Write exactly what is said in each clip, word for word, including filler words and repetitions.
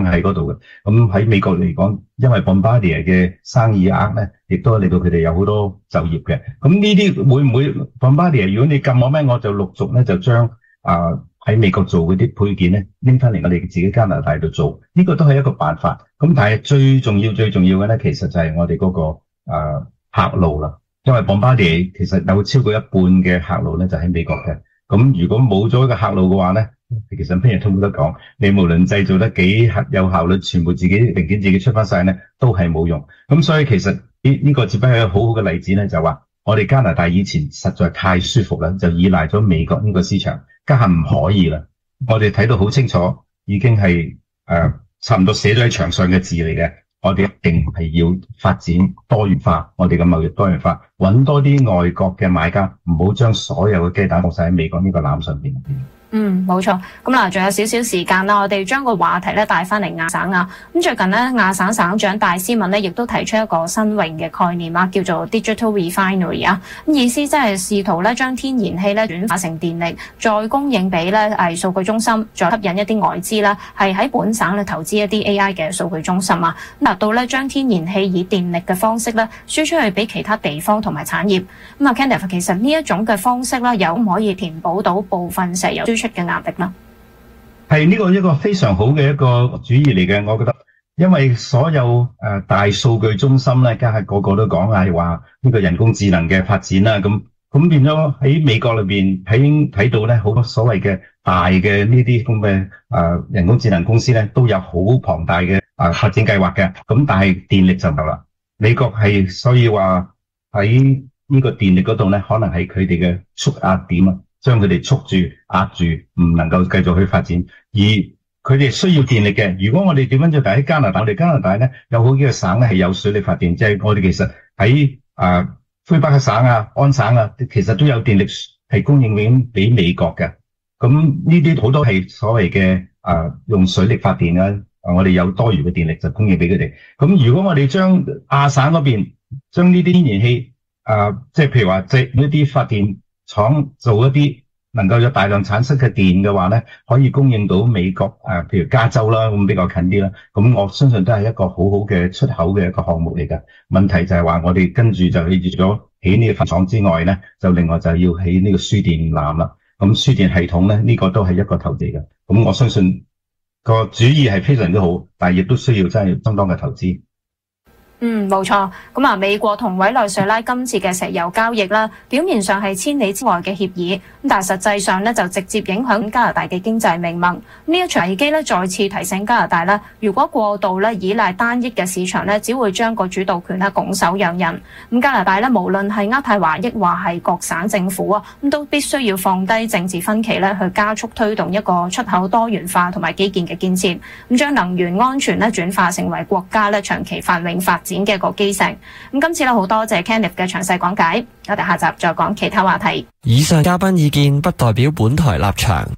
喺嗰度嘅。咁喺美國嚟講，因為 Bombardier 嘅生意額咧，亦都令到佢哋有好多就業嘅。咁呢啲會唔會 Bombardier 如果你撳我咩，我就陸續咧就將啊喺美國做嗰啲配件咧拎翻嚟我哋自己加拿大度做，呢、這個都係一個辦法。咁但係最重要最重要嘅咧，其實就係我哋嗰、那個啊、呃、客路啦。因為 Bombardier 其實有超過一半嘅客路咧就喺美國嘅。咁如果冇咗一個客路嘅話咧，其實咩都冇得講。你無論製造得幾有效率，全部自己零件自己出翻晒咧，都係冇用。咁所以其實呢呢、這個只不過係一個好好嘅例子咧，就話我哋加拿大以前實在太舒服啦，就依賴咗美國呢個市場，家下唔可以啦。我哋睇到好清楚，已經係誒、呃、差唔多寫咗喺牆上嘅字嚟嘅。我哋一定係要發展多元化，我哋嘅貿易多元化，揾多啲外國嘅買家，唔好將所有嘅雞蛋放晒喺美國呢個籃上邊。 嗯，冇錯。咁嗱，仲有少少時間啦，我哋將個話題咧帶翻嚟亞省啊。咁最近咧，亞省省長戴斯文咧，亦都提出一個新穎嘅概念啊，叫做 Digital Refinery 啊。咁意思即係試圖咧將天然氣咧轉化成電力，再供應俾咧係數據中心，再吸引一啲外資啦，係喺本省咧投資一啲 A I 嘅數據中心啊。咁達到咧將天然氣以電力嘅方式咧輸出去俾其他地方同埋產業。咁啊 Kenneth 其實呢一種嘅方式咧，有唔可以填補到部分石油出嘅壓力啦， 係呢個一個非常好嘅一個主意嚟嘅，我覺得，因為所有誒、呃、大數據中心咧，家下個個都講係話呢個人工智能嘅發展啦，咁咁變咗喺美國裏邊睇睇到咧，好多所謂嘅大嘅呢啲咁嘅誒人工智能公司咧，都有好龐大嘅誒、呃、發展計劃嘅，咁但係電力就冇啦。美國係所以話喺呢個電力嗰度咧，可能係佢哋嘅觸壓點啊。將佢哋束住、壓住，唔能夠繼續去發展。而佢哋需要電力嘅。如果我哋點樣就喺加拿大，我哋加拿大咧有好幾個省咧係有水力發電，即係我哋其實喺啊魁北克省啊、安省啊，其實都有電力係供應緊俾美國嘅。咁呢啲好多係所謂嘅啊用水力發電啊，我哋有多餘嘅電力就供應俾佢哋。咁如果我哋將亞省嗰邊將呢啲天然氣啊，即係譬如話即係呢啲發電廠做一啲能夠有大量產生嘅電嘅話咧，可以供應到美國誒、呃，譬如加州啦，咁比較近啲啦。咁我相信都係一個好好嘅出口嘅一個項目嚟㗎。問題就係話我哋跟住就起住咗起呢個發電廠之外咧，就另外就係要起呢個輸電纜啦。咁輸電系統咧，呢、這個都係一個投資嘅。咁我相信個主意係非常之好，但係亦都需要真係相當嘅投資。 嗯，冇錯。咁啊，美國同委內瑞拉今次嘅石油交易啦，表面上係千里之外嘅協議，咁但係實際上咧就直接影響加拿大嘅經濟命脈。呢一場危機咧，再次提醒加拿大啦，如果過度咧依賴單一嘅市場咧，只會將個主導權咧拱手讓人。咁加拿大咧，無論係渥太華抑或係各省政府啊，咁都必須要放低政治分歧咧，去加速推動一個出口多元化同埋基建嘅建設，咁將能源安全咧轉化成為國家咧長期繁榮發展嘅一個基石。咁今次咧好多謝 Kenneth 嘅詳細講解，我哋下集再講其他話題。 以上嘉賓意見不代表本台立場。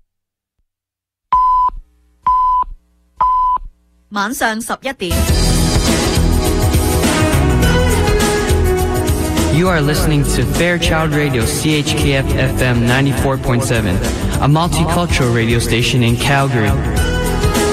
晚上十一點。 You are listening to Fairchild Radio C H K F F M ninety-four point seven, a multicultural radio station in Calgary.